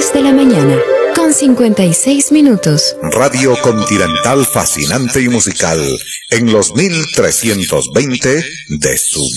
10 de la mañana, con 56 minutos. Radio Continental fascinante y musical en los 1320 de su